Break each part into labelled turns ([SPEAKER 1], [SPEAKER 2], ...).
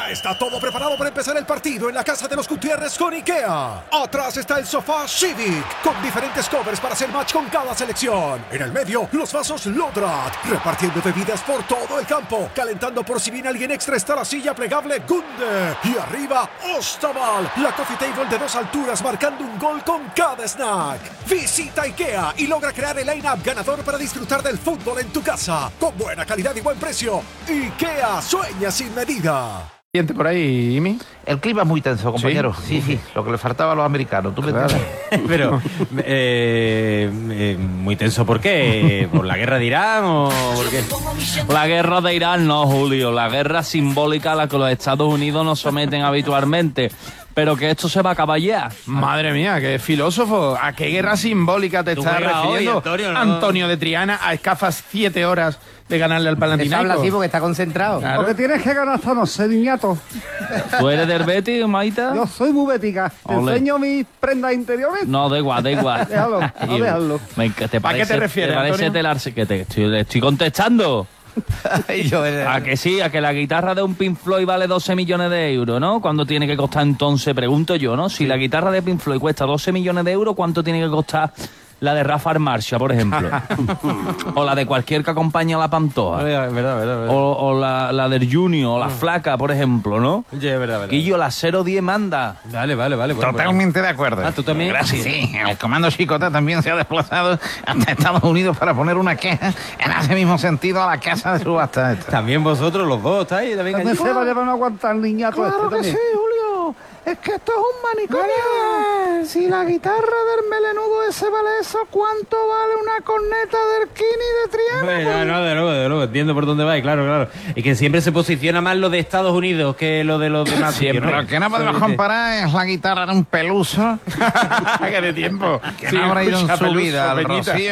[SPEAKER 1] Ya está todo preparado para empezar el partido en la casa de los Gutiérrez con IKEA. Atrás está el sofá Civic, con diferentes covers para hacer match con cada selección. En el medio, los vasos Lodrat, repartiendo bebidas por todo el campo. Calentando por si viene alguien extra está la silla plegable Gunde. Y arriba, Ostaval, la coffee table de 2 alturas marcando un gol con cada snack. Visita IKEA y logra crear el line-up ganador para disfrutar del fútbol en tu casa. Con buena calidad y buen precio. IKEA, sueña sin medida.
[SPEAKER 2] Por ahí, Imi.
[SPEAKER 3] El clima es muy tenso, compañero. Sí, lo que le faltaba a los americanos. ¿Tú me entiendes?
[SPEAKER 4] Pero, muy tenso, ¿por qué? ¿Por la guerra de Irán o por qué?
[SPEAKER 5] La guerra de Irán no, Julio. La guerra simbólica a la que los Estados Unidos nos someten habitualmente. Pero que esto se va a acabar ya.
[SPEAKER 2] Madre mía, qué filósofo. ¿A qué guerra simbólica te estás refiriendo?
[SPEAKER 4] Hoy,
[SPEAKER 2] Antonio de Triana, a escasas 7 horas de ganarle al Panathinaikos.
[SPEAKER 6] Habla así porque está concentrado.
[SPEAKER 2] Claro.
[SPEAKER 7] Porque tienes que ganar esta noche, niñato.
[SPEAKER 5] ¿Tú eres del Betis, Maita?
[SPEAKER 7] Yo soy muy bética. ¿Te
[SPEAKER 5] Ole.
[SPEAKER 7] enseño mis prendas interiores?
[SPEAKER 5] No, da igual.
[SPEAKER 7] Déjalo, no déjalo.
[SPEAKER 5] ¿A
[SPEAKER 2] qué te refieres,
[SPEAKER 5] parece
[SPEAKER 2] Antonio?
[SPEAKER 5] que te estoy contestando. ¿A que sí? ¿A que la guitarra de un Pink Floyd vale 12 millones de euros, no? ¿Cuánto tiene que costar entonces? Pregunto yo, ¿no? Si la guitarra de Pink Floyd cuesta 12 millones de euros, ¿cuánto tiene que costar la de Rafa Marcha, por ejemplo? O la de cualquier que acompañe a la Pantoja.
[SPEAKER 4] Verdad.
[SPEAKER 5] O la del Junior, o la Flaca, por ejemplo, ¿no?
[SPEAKER 4] Oye, es verdad.
[SPEAKER 5] Guillo, la 010 manda.
[SPEAKER 4] Vale. Bueno,
[SPEAKER 3] Totalmente de acuerdo.
[SPEAKER 4] Ah, ¿tú también?
[SPEAKER 3] Gracias. Sí, el comando Chicota también se ha desplazado hasta Estados Unidos para poner una queja en ese mismo sentido a la casa de subasta esta.
[SPEAKER 4] También vosotros, los dos, ¿estáis? ¿También
[SPEAKER 7] ¿Dónde
[SPEAKER 4] allí?
[SPEAKER 7] se va a llevar a aguantar, niñato?
[SPEAKER 3] Claro que sí, Julio. Es que esto es un manicomio. Si la guitarra del melenudo ese vale eso, ¿cuánto vale una corneta del Kini de Triana?
[SPEAKER 4] No, de nuevo, entiendo por dónde vais, claro. Y que siempre se posiciona más lo de Estados Unidos que lo de los demás.
[SPEAKER 3] Siempre. Lo que no podemos comparar es la guitarra de un peluso
[SPEAKER 2] Que de tiempo.
[SPEAKER 3] que no habrá ido en su
[SPEAKER 2] Peluso,
[SPEAKER 3] vida al
[SPEAKER 2] Peñita.
[SPEAKER 3] Rocío,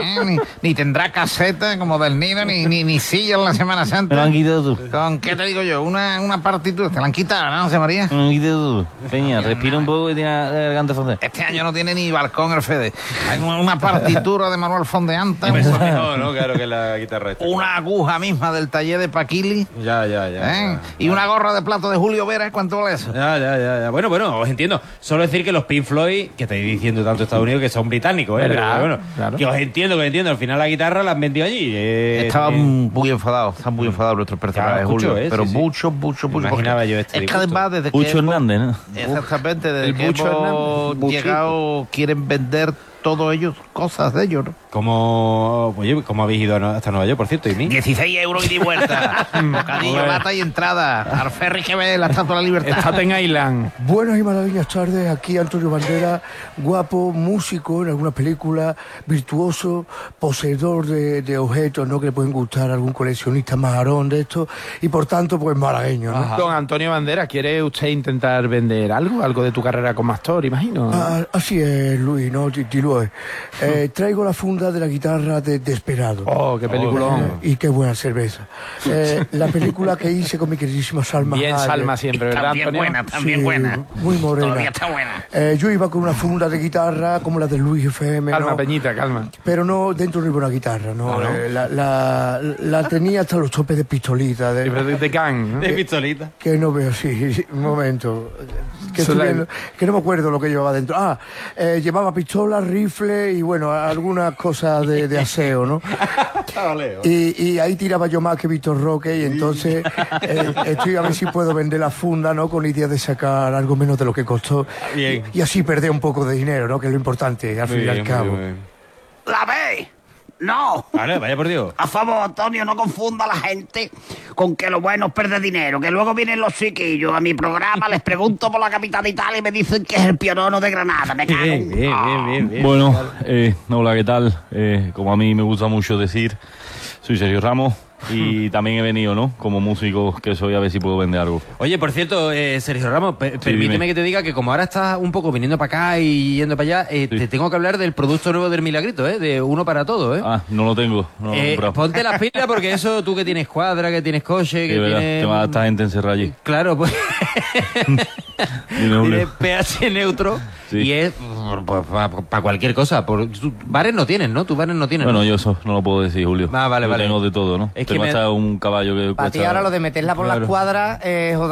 [SPEAKER 3] ni tendrá caseta como del Nido, ni silla en la Semana
[SPEAKER 5] Me lo
[SPEAKER 3] Santa.
[SPEAKER 5] han quitado tú.
[SPEAKER 3] ¿Con qué te digo yo? Una partitura. Te la han quitado, ¿no, José María?
[SPEAKER 5] Me lo han quitado tú. Peña, respira un poco y tiene la garganta fonda.
[SPEAKER 3] Este año no tiene ni balcón el Fede. Hay una partitura de Manuel Fondeanta.
[SPEAKER 4] No, claro que la guitarra esta.
[SPEAKER 3] Una aguja misma del taller de Paquili.
[SPEAKER 4] Ya.
[SPEAKER 3] Y una gorra de plato de Julio Vera. ¿Cuánto vale eso?
[SPEAKER 4] Ya. Bueno, os entiendo. Solo decir que los Pink Floyd, que estáis diciendo tanto Estados Unidos, que son británicos, ¿eh?
[SPEAKER 2] ¿Verdad?
[SPEAKER 4] Pero bueno,
[SPEAKER 2] Claro.
[SPEAKER 4] que os entiendo. Al final la guitarra la han vendido allí.
[SPEAKER 3] Estaban muy enfadados nuestros personajes,
[SPEAKER 4] Claro, escucho,
[SPEAKER 3] Julio. Pero
[SPEAKER 4] sí.
[SPEAKER 3] mucho.
[SPEAKER 4] Me imaginaba yo este
[SPEAKER 3] Es que
[SPEAKER 4] disgusto.
[SPEAKER 3] además desde que
[SPEAKER 5] Pucho Hernández, ¿no?
[SPEAKER 3] Exactamente, desde
[SPEAKER 2] El
[SPEAKER 3] que
[SPEAKER 2] Bucho
[SPEAKER 3] hemos
[SPEAKER 2] Hernández.
[SPEAKER 3] llegado quieren vender todos ellos cosas de ellos, ¿no?
[SPEAKER 4] ¿Cómo habéis ido hasta Nueva York, por cierto? ¿Y mí?
[SPEAKER 3] 16 euros ida y vuelta. Bocadillo, lata y entrada. Al ferry que ve la Estatua de la Libertad.
[SPEAKER 2] Staten Island.
[SPEAKER 8] Buenas y maravillosas tardes, aquí Antonio Bandera, guapo, músico en alguna película, virtuoso, poseedor de objetos, ¿no? Que le pueden gustar a algún coleccionista majarón de esto, y por tanto, pues malagueño, ¿no?
[SPEAKER 2] Don Antonio Bandera, ¿quiere usted intentar vender algo? Algo de tu carrera como actor, imagino.
[SPEAKER 8] Así es, Luis, ¿no? Tilue. Traigo la funda de la guitarra de Desperado.
[SPEAKER 2] Oh, qué peliculón.
[SPEAKER 8] Y qué buena cerveza. La película que hice con mi queridísima Salma
[SPEAKER 2] Bien,
[SPEAKER 8] Hayek.
[SPEAKER 2] Salma siempre, ¿verdad,
[SPEAKER 3] También
[SPEAKER 2] Antonio?
[SPEAKER 3] buena, también
[SPEAKER 8] Sí,
[SPEAKER 3] buena.
[SPEAKER 8] muy morena.
[SPEAKER 3] Todavía está buena.
[SPEAKER 8] Yo iba con una funda de guitarra como la de Luis FM,
[SPEAKER 2] Calma,
[SPEAKER 8] ¿no?
[SPEAKER 2] Peñita, calma.
[SPEAKER 8] Pero no dentro de una guitarra, ¿no? La tenía hasta los topes de pistolita.
[SPEAKER 2] De Gang, ¿no?
[SPEAKER 4] De pistolita.
[SPEAKER 8] Que no veo, sí, un momento. Que, estoy
[SPEAKER 2] Sola-
[SPEAKER 8] viendo, que no me acuerdo lo que llevaba dentro. Llevaba pistola, rifle y bueno, algunas cosas de aseo, ¿no? Y ahí tiraba yo más que Víctor Roque y entonces estoy a ver si puedo vender la funda, ¿no? Con la idea de sacar algo menos de lo que costó.
[SPEAKER 4] Bien.
[SPEAKER 8] Y así perder un poco de dinero, ¿no? Que es lo importante, al fin y al cabo.
[SPEAKER 9] ¿La ve? No.
[SPEAKER 4] Vale, vaya por Dios.
[SPEAKER 9] A favor, Antonio, no confunda a la gente con que lo bueno es perder dinero, que luego vienen los chiquillos a mi programa, les pregunto por la capital de Italia y me dicen que es el Pionono de Granada. Me cago en-
[SPEAKER 4] Bien.
[SPEAKER 5] Bueno, hola, ¿qué tal? Como a mí me gusta mucho decir, soy Sergio Ramos y también he venido, ¿no? Como músico que soy, a ver si puedo vender algo.
[SPEAKER 4] Oye, por cierto, Sergio Ramos, permíteme
[SPEAKER 5] dime.
[SPEAKER 4] que te diga que como ahora estás un poco viniendo para acá y yendo para allá, te tengo que hablar del producto nuevo del Milagrito, de Uno para Todo, ¿eh?
[SPEAKER 5] Ah, no lo tengo, no lo he comprado.
[SPEAKER 4] Ponte las pilas porque eso, tú que tienes cuadra, que tienes coche, que
[SPEAKER 5] Sí, verdad,
[SPEAKER 4] tienes...
[SPEAKER 5] te va a esta gente encerrada allí.
[SPEAKER 4] Claro, pues...
[SPEAKER 5] Dime, Julio.
[SPEAKER 4] Tienes pH neutro
[SPEAKER 5] Sí.
[SPEAKER 4] y es para cualquier cosa. Bares no tienes, ¿no? Tus bares no tienen.
[SPEAKER 5] Bueno,
[SPEAKER 4] ¿no?
[SPEAKER 5] yo eso no lo puedo decir, Julio.
[SPEAKER 4] Ah, vale,
[SPEAKER 5] Yo
[SPEAKER 4] vale.
[SPEAKER 5] tengo de todo, ¿no?
[SPEAKER 4] Es que
[SPEAKER 5] Tengo
[SPEAKER 4] me-
[SPEAKER 5] hasta un caballo que
[SPEAKER 6] Para ti
[SPEAKER 5] cuesta...
[SPEAKER 6] ahora lo de meterla por
[SPEAKER 4] Claro.
[SPEAKER 6] las cuadras es